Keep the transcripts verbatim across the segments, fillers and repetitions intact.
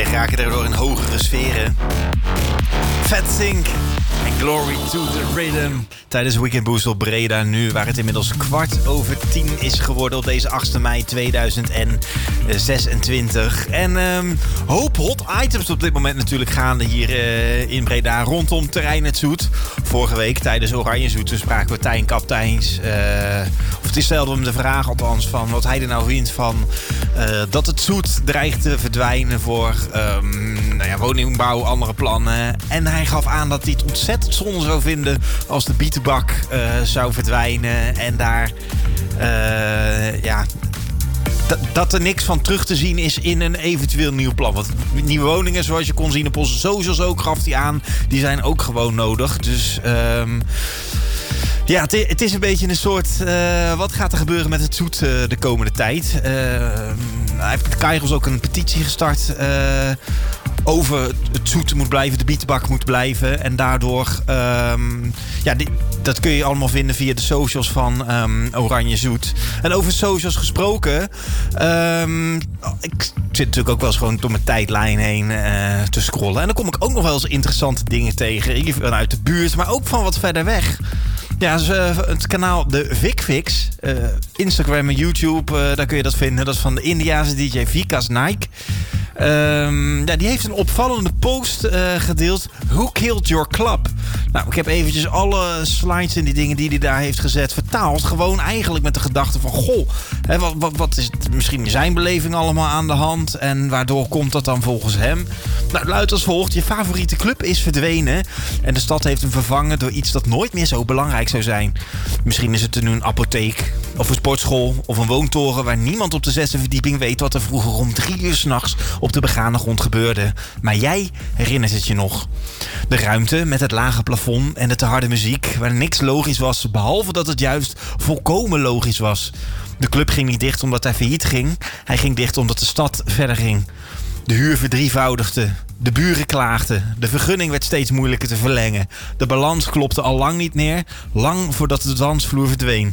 raken daardoor in hogere sferen. Fat Sink en Glory to the Rhythm. Tijdens Weekend Boost op Breda nu, waar het inmiddels kwart over tien is geworden op deze achtste mei tweeduizend zesentwintig. En um, hoop hot items op dit moment natuurlijk gaande hier uh, in Breda rondom terrein Het Zoet. Vorige week tijdens Oranje Zoet spraken we Tijn Kapteins. Uh, of het stelde hem de vraag althans van wat hij er nou vindt van uh, dat het Zoet dreigt te verdwijnen voor um, nou ja, woningbouw, andere plannen. En hij gaf aan dat hij het ontzettend zonde zou vinden als de bietenbak uh, zou verdwijnen en daar uh, ja, d- dat er niks van terug te zien is in een eventueel nieuw plan. Want nieuwe woningen, zoals je kon zien op onze socials ook, gaf hij aan, die zijn ook gewoon nodig. Dus um, ja, het is, het is een beetje een soort uh, wat gaat er gebeuren met het Zoet uh, de komende tijd. Uh, hij heeft met Kairos ook een petitie gestart uh, over het Zoet moet blijven, de bietenbak moet blijven. En daardoor, um, ja, die, dat kun je allemaal vinden via de socials van um, Oranje Zoet. En over socials gesproken, um, ik zit natuurlijk ook wel eens gewoon door mijn tijdlijn heen uh, te scrollen. En dan kom ik ook nog wel eens interessante dingen tegen. Vanuit de buurt, maar ook van wat verder weg. Ja, dus, uh, het kanaal de Vic Fix, uh, Instagram en YouTube, uh, daar kun je dat vinden. Dat is van de Indiase D J Vikas Nike. Um, ja, die heeft een opvallende post uh, gedeeld. Who killed your club? Nou, ik heb eventjes alle slides en die dingen die hij daar heeft gezet vertaald. Gewoon eigenlijk met de gedachte van, goh, hè, wat, wat, wat is het, misschien in zijn beleving allemaal aan de hand? En waardoor komt dat dan volgens hem? Nou, het luidt als volgt. Je favoriete club is verdwenen. En de stad heeft hem vervangen door iets dat nooit meer zo belangrijk zou zijn. Misschien is het nu een apotheek, of een sportschool, of een woontoren waar niemand op de zesde verdieping weet wat er vroeger om drie uur 's nachts op de begane grond gebeurde. Maar jij herinnert het je nog. De ruimte met het lage plafond en de te harde muziek, waar niks logisch was, behalve dat het juist volkomen logisch was. De club ging niet dicht omdat hij failliet ging. Hij ging dicht omdat de stad verder ging. De huur verdrievoudigde. De buren klaagden. De vergunning werd steeds moeilijker te verlengen. De balans klopte al lang niet meer. Lang voordat de dansvloer verdween.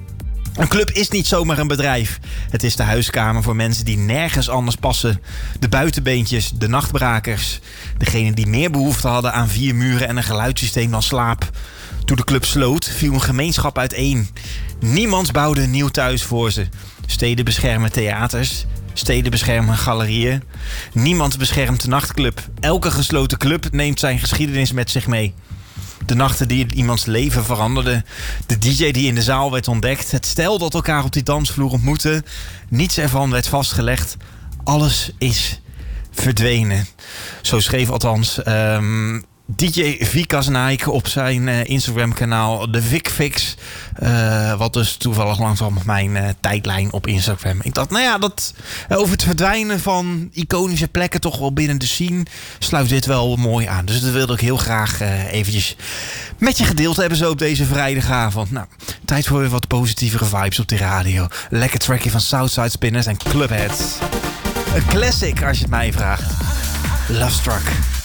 Een club is niet zomaar een bedrijf. Het is de huiskamer voor mensen die nergens anders passen. De buitenbeentjes, de nachtbrakers. Degenen die meer behoefte hadden aan vier muren en een geluidssysteem dan slaap. Toen de club sloot, viel een gemeenschap uiteen. Niemand bouwde een nieuw thuis voor ze. Steden beschermen theaters. Steden beschermen galerieën. Niemand beschermt de nachtclub. Elke gesloten club neemt zijn geschiedenis met zich mee. De nachten die iemands leven veranderden. De D J die in de zaal werd ontdekt. Het stel dat elkaar op die dansvloer ontmoette. Niets ervan werd vastgelegd. Alles is verdwenen. Zo schreef althans um, D J Vikas Nike op zijn uh, Instagram-kanaal de Vic Fix. Uh, wat dus toevallig langzaam op mijn uh, tijdlijn op Instagram. Ik dacht, nou ja, dat uh, over het verdwijnen van iconische plekken toch wel binnen de scene sluit dit wel mooi aan. Dus dat wilde ik heel graag uh, eventjes met je gedeeld hebben zo op deze vrijdagavond. Nou, tijd voor weer wat positievere vibes op de radio. Lekker trackje van Southside Spinners en Clubheads. Een classic als je het mij vraagt. Love Struck.